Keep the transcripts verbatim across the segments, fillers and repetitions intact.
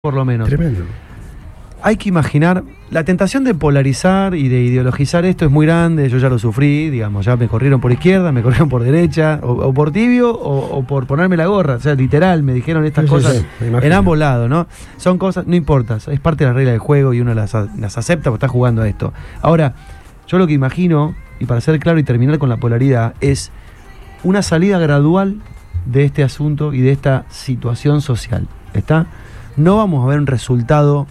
por lo menos. Tremendo. Hay que imaginar, la tentación de polarizar y de ideologizar esto es muy grande, yo ya lo sufrí, digamos, ya me corrieron por izquierda, me corrieron por derecha, o, o por tibio, o, o por ponerme la gorra, o sea, literal, me dijeron estas Sí, sí, cosas sí, me en ambos lados, ¿no? Son cosas, no importa, es parte de la regla del juego y uno las, las acepta porque está jugando a esto. Ahora, yo lo que imagino, y para ser claro y terminar con la polaridad, es una salida gradual de este asunto y de esta situación social, ¿está? No vamos a ver un resultado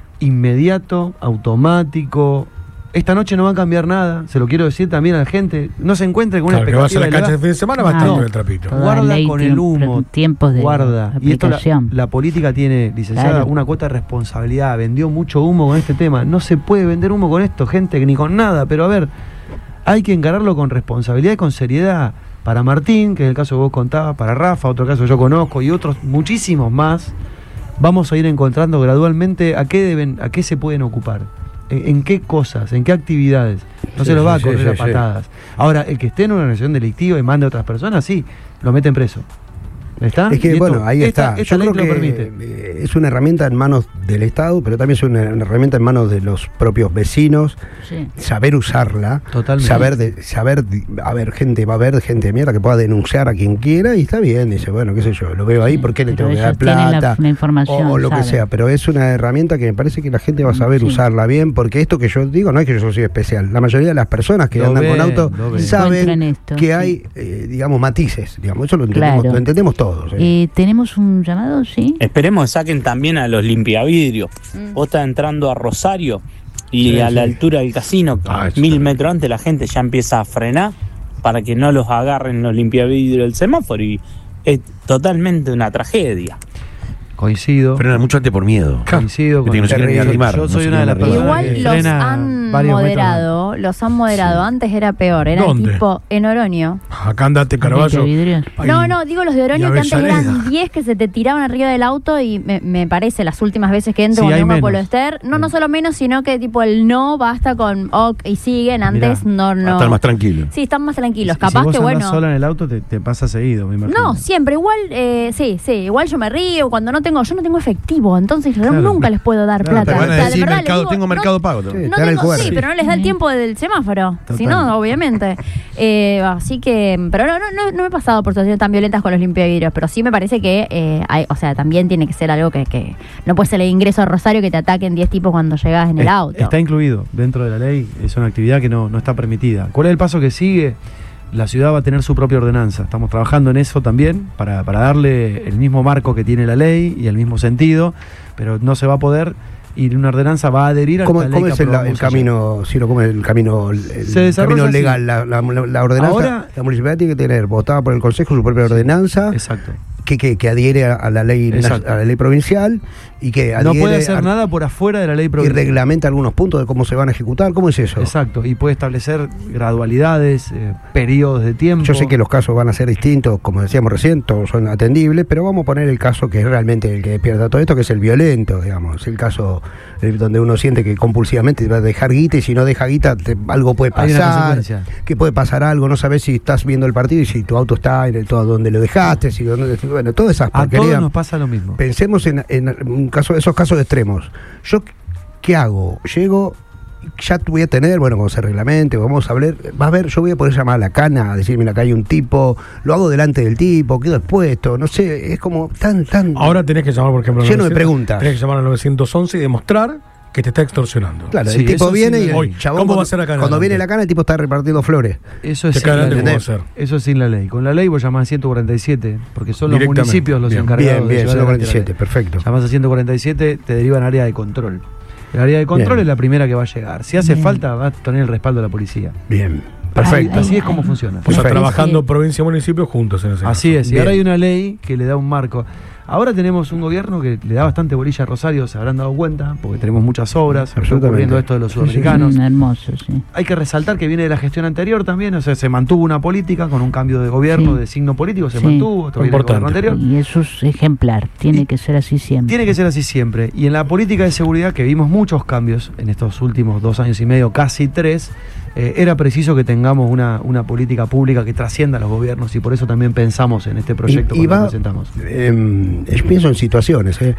inmediato, automático. Esta noche no va a cambiar nada, se lo quiero decir también a la gente. No se encuentre con una Claro, que vas a la expectativa cancha de fin de semana, va a estar No. con el trapito. Toda Guarda ley con tiene el humo, tiempos de guarda. Y esto la, aplicación. la política tiene, licenciada, Claro. una cuota de responsabilidad. Vendió mucho humo con este tema. No se puede vender humo con esto, gente, ni con nada. Pero a ver, hay que encararlo con responsabilidad y con seriedad. Para Martín, que es el caso que vos contabas, para Rafa, otro caso que yo conozco, y otros muchísimos más, vamos a ir encontrando gradualmente a qué deben, a qué se pueden ocupar, en, en qué cosas, en qué actividades. No Sí, se los va sí, a correr sí, a sí, patadas. Ahora, el que esté en una organización delictiva y mande a otras personas, sí, lo meten preso. ¿Está? Es que, Y esto- bueno, ahí esta, está. Esta Yo ley creo lo que permite. eh, es una herramienta en manos del Estado, pero también es una, una herramienta en manos de los propios vecinos. Sí. Saber usarla, Totalmente. saber, de, saber, a ver, gente, va a haber gente de mierda que pueda denunciar a quien quiera y está bien, dice, bueno, qué sé yo, lo veo ahí, Sí, ¿por qué le pero tengo que dar ellos tienen la- plata? la información, o, o lo que saben. sea, pero es una herramienta que me parece que la gente va a saber Sí. usarla bien, porque esto que yo digo no es que yo soy especial, la mayoría de las personas que Lo andan ven, con auto lo ven. saben Encuentran esto, que sí. hay, eh, digamos, matices, digamos, eso lo entendemos, Claro. lo entendemos todos. ¿eh? Eh, ¿Tenemos un llamado? Sí. Esperemos que saquen también a los limpiavidrios. Mm. Vos estás entrando a Rosario y Sí, a la sí. altura del casino, Ah, eso mil está metros antes, la gente ya empieza a frenar para que no los agarren los limpiavidrios del semáforo y es totalmente una tragedia. Coincido. Frenan mucho antes por miedo. Coincido Que con no se quieren ni yo- arrimar, Yo no soy se una de las quieren personas arrimar. que Igual los frena han varios metros moderado, los han moderado. Sí. Antes era peor, era ¿Dónde? tipo en Oroño. Acá andate, Carballo. Vidrios. Ay, No, no, digo los de y Oroño que antes Avellaneda. eran diez que se te tiraban arriba del auto y me, me parece las últimas veces que entro Sí, con hay un menos. Apolo Ester, no, no solo menos, sino que tipo el no basta con ok y siguen, antes Mirá, no, Va a no. estar más tranquilo. Sí, están más tranquilos, Y capaz si vos que andás bueno. sola en el auto te, te pasa seguido, me imagino. No, siempre, igual, eh, sí, sí, igual yo me río cuando no tengo, yo no tengo efectivo, entonces yo Claro. nunca les puedo dar Claro, plata. Te van O a sea, de decir, verdad, les mercado, digo, tengo no- mercado pago. Sí. también. No Está en el tengo, cuerpo. sí, pero no les da el tiempo del semáforo. Total. Si no, obviamente. Eh, así que, pero no, no, no, no me he pasado por situaciones tan violentas con los limpiavidrios, pero sí me parece que, eh, hay, o sea, también tiene que ser algo que, que no puede ser el ingreso a Rosario que te ataquen diez tipos cuando llegas en el Es- auto. Está incluido dentro de la ley, es una actividad que no, no está permitida. ¿Cuál es el paso que sigue? La ciudad va a tener su propia ordenanza. Estamos trabajando en eso también para, para darle el mismo marco que tiene la ley y el mismo sentido, pero no se va a poder y una ordenanza va a adherir a ¿Cómo, la ley cómo que es el, aprobamos el camino, Ciro, cómo es el camino, el, Se desarrolla camino así. legal? La, la, la ordenanza, Ahora- la municipalidad tiene que tener votada por el Consejo su propia ordenanza, ayer. Exacto. que, que, que adhiere a, a la ley Exacto. a la ley provincial y que No adhiere puede hacer a- nada por afuera de la ley y provincial. reglamenta algunos puntos de cómo se van a ejecutar. ¿Cómo es eso? Exacto, y puede establecer gradualidades, eh, periodos de tiempo. Yo sé que los casos van a ser distintos, como decíamos recién, todos son atendibles, pero vamos a poner el caso que es realmente el que despierta todo esto, que es el violento, digamos, el caso eh, donde uno siente que compulsivamente va a dejar guita y si no deja guita te- algo puede Hay una pasar, consecuencia. que puede pasar algo, no sabes si estás viendo el partido y si tu auto está en el todo donde lo dejaste, si donde, bueno, todas esas A todos porquerías. nos pasa lo mismo. Pensemos en, en un caso, esos casos extremos. Yo, ¿qué hago? Llego, ya voy a tener, bueno, como se reglamente, vamos a hablar, va a ver, yo voy a poder llamar a la cana, a decir, mira, acá hay un tipo, lo hago delante del tipo, quedo expuesto, no sé, es como tan, tan... Ahora tenés que llamar, por ejemplo, al Lleno de novecientos, preguntas. Tenés que llamar al novecientos once y demostrar que te está extorsionando. Claro, Sí, el tipo eso viene sí y lo- el Hoy, chabón ¿cómo va cuando, a ser acá en cuando adelante? viene la cana el tipo está repartiendo flores. Eso es Te sin cae la adelante ley. cómo hacer. Eso es sin la ley. Con la ley vos llamás a ciento cuarenta y siete, porque son los Directamente. municipios los Bien. encargados Bien, de bien, llevar ciento cuarenta y adelante siete, la ley. perfecto. Llamás a ciento cuarenta y siete, te derivan al área de control. El área de control Bien. es la primera que va a llegar. Si hace Bien. falta, va a tener el respaldo de la policía. Bien, Así, perfecto. así Ay, es como ay. funciona. O sea, Perfecto. trabajando Sí. provincia y municipio juntos en ese Así caso. es. Y Bien. ahora hay una ley que le da un marco. Ahora tenemos un gobierno que le da bastante bolilla a Rosario, se habrán dado cuenta, porque tenemos muchas obras, está Absolutamente. ocurriendo esto de los Sí, sí, sí. sudamericanos. Mm, hermoso, sí. Hay que resaltar que viene de la gestión anterior también, o sea, se mantuvo una política con un cambio de gobierno, Sí. de signo político, se Sí. mantuvo, esto viene del gobierno Importante. anterior. Y eso es ejemplar, tiene Y- que ser así siempre. Tiene que ser así siempre. Y en la política de seguridad, que vimos muchos cambios en estos últimos dos años y medio, casi tres, eh, era preciso que tengamos una, una política pública que trascienda a los gobiernos y por eso también pensamos en este proyecto Y- y cuando lo va- presentamos. Eh, yo pienso en situaciones, ¿eh?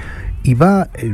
y va, eh,